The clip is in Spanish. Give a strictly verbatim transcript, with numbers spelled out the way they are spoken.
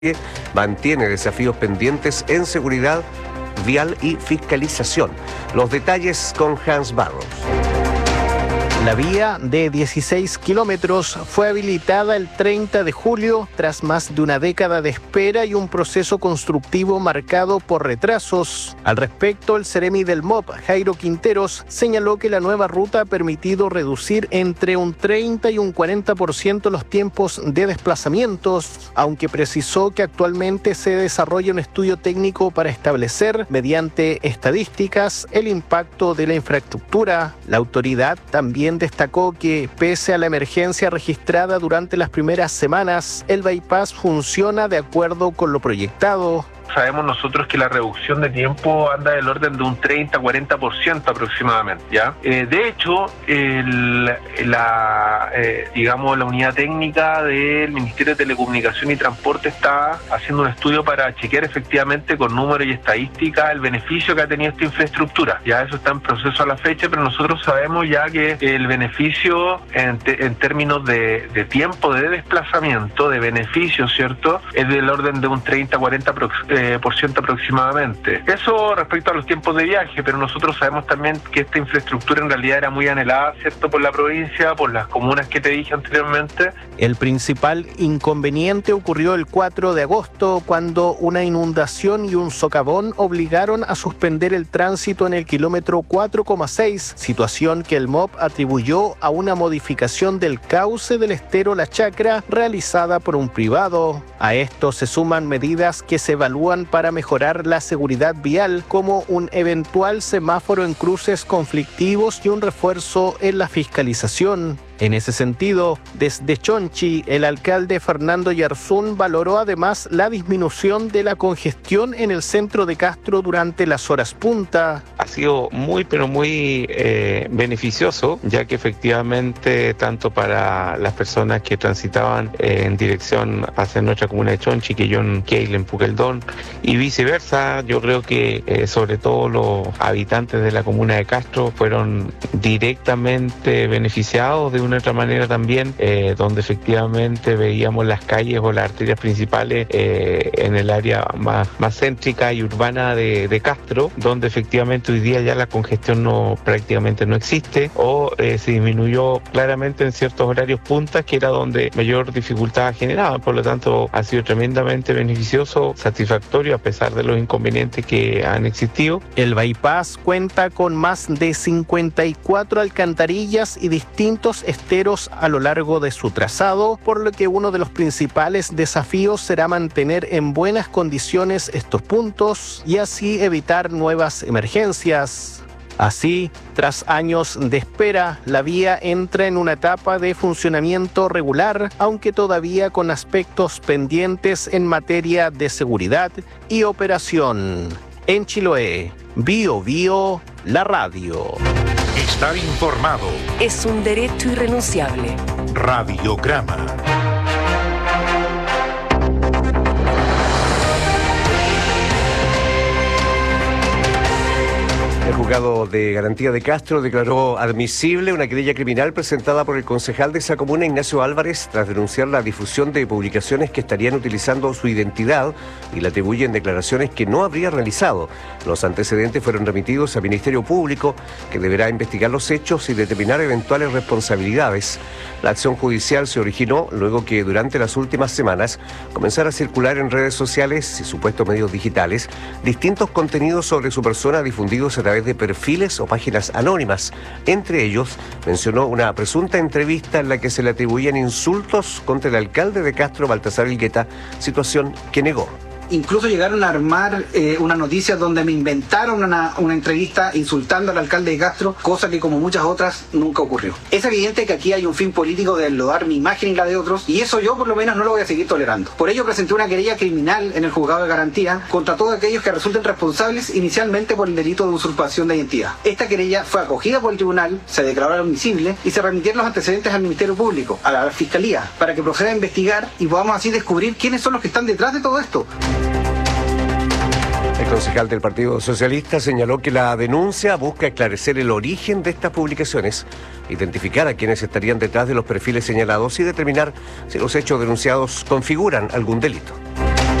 mantiene desafíos pendientes en seguridad vial y fiscalización. Los detalles con Hans Barros. La vía de dieciséis kilómetros fue habilitada el treinta de julio tras más de una década de espera y un proceso constructivo marcado por retrasos. Al respecto, el seremi del M O P, Jairo Quinteros, señaló que la nueva ruta ha permitido reducir entre un treinta y un cuarenta por ciento los tiempos de desplazamientos, aunque precisó que actualmente se desarrolla un estudio técnico para establecer, mediante estadísticas, el impacto de la infraestructura. La autoridad también destacó que, pese a la emergencia registrada durante las primeras semanas, el bypass funciona de acuerdo con lo proyectado. Sabemos nosotros que la reducción de tiempo anda del orden de un treinta a cuarenta por ciento aproximadamente, ¿ya? Eh, de hecho, el, la, eh, digamos, la unidad técnica del Ministerio de Telecomunicación y Transporte está haciendo un estudio para chequear efectivamente con números y estadísticas el beneficio que ha tenido esta infraestructura. Ya eso está en proceso a la fecha, pero nosotros sabemos ya que el beneficio en, te, en términos de, de tiempo de desplazamiento, de beneficio, ¿cierto?, es del orden de un treinta a cuarenta por ciento. Por ciento aproximadamente. Eso respecto a los tiempos de viaje, pero nosotros sabemos también que esta infraestructura en realidad era muy anhelada, ¿cierto?, por la provincia, por las comunas que te dije anteriormente. El principal inconveniente ocurrió el cuatro de agosto, cuando una inundación y un socavón obligaron a suspender el tránsito en el kilómetro cuatro coma seis, situación que el M O P atribuyó a una modificación del cauce del estero La Chacra realizada por un privado. A esto se suman medidas que se evalúan para mejorar la seguridad vial, como un eventual semáforo en cruces conflictivos y un refuerzo en la fiscalización. En ese sentido, desde Chonchi, el alcalde Fernando Yarzún valoró además la disminución de la congestión en el centro de Castro durante las horas punta. Ha sido muy, pero muy eh, beneficioso, ya que efectivamente tanto para las personas que transitaban eh, en dirección hacia nuestra comuna de Chonchi, que yo en Keil, en Puqueldón, y viceversa, yo creo que eh, sobre todo los habitantes de la comuna de Castro fueron directamente beneficiados de una otra manera también, eh, donde efectivamente veíamos las calles o las arterias principales eh, en el área más, más céntrica y urbana de, de Castro, donde efectivamente hoy día ya la congestión no prácticamente no existe o eh, se disminuyó claramente en ciertos horarios puntas, que era donde mayor dificultad generaba. Por lo tanto, ha sido tremendamente beneficioso, satisfactorio a pesar de los inconvenientes que han existido. El bypass cuenta con más de cincuenta y cuatro alcantarillas y distintos esteros a lo largo de su trazado, por lo que uno de los principales desafíos será mantener en buenas condiciones estos puntos y así evitar nuevas emergencias. Así, tras años de espera, la vía entra en una etapa de funcionamiento regular, aunque todavía con aspectos pendientes en materia de seguridad y operación. En Chiloé, Bio Bio, la radio. Estar informado es un derecho irrenunciable. Radiograma. El juzgado de garantía de Castro declaró admisible una querella criminal presentada por el concejal de esa comuna, Ignacio Álvarez, tras denunciar la difusión de publicaciones que estarían utilizando su identidad y le atribuyen declaraciones que no habría realizado. Los antecedentes fueron remitidos al Ministerio Público, que deberá investigar los hechos y determinar eventuales responsabilidades. La acción judicial se originó luego que durante las últimas semanas comenzara a circular en redes sociales y supuestos medios digitales distintos contenidos sobre su persona difundidos a través de perfiles o páginas anónimas. Entre ellos, mencionó una presunta entrevista en la que se le atribuían insultos contra el alcalde de Castro, Baltasar Elgueta, situación que negó. Incluso llegaron a armar eh, una noticia donde me inventaron una, una entrevista insultando al alcalde de Castro, cosa que como muchas otras nunca ocurrió. Es evidente que aquí hay un fin político de enlodar mi imagen y la de otros, y eso yo por lo menos no lo voy a seguir tolerando. Por ello presenté una querella criminal en el juzgado de garantía contra todos aquellos que resulten responsables inicialmente por el delito de usurpación de identidad. Esta querella fue acogida por el tribunal, se declaró admisible y se remitieron los antecedentes al Ministerio Público, a la Fiscalía, para que proceda a investigar y podamos así descubrir quiénes son los que están detrás de todo esto. El concejal del Partido Socialista señaló que la denuncia busca esclarecer el origen de estas publicaciones, identificar a quienes estarían detrás de los perfiles señalados y determinar si los hechos denunciados configuran algún delito.